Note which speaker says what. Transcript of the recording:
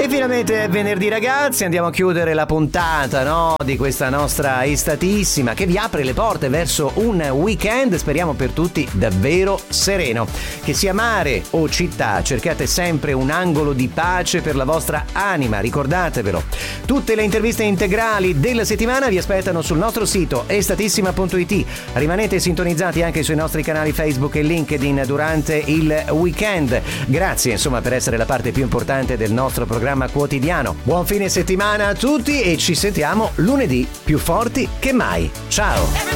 Speaker 1: E finalmente è venerdì, ragazzi, andiamo a chiudere la puntata, no, di questa nostra estatissima che vi apre le porte verso un weekend, speriamo per tutti davvero sereno. Che sia mare o città, cercate sempre un angolo di pace per la vostra anima, ricordatevelo. Tutte le interviste integrali della settimana vi aspettano sul nostro sito estatissima.it. Rimanete sintonizzati anche sui nostri canali Facebook e LinkedIn durante il weekend. Grazie insomma per essere la parte più importante del nostro programma quotidiano. Buon fine settimana a tutti e ci sentiamo lunedì più forti che mai. Ciao!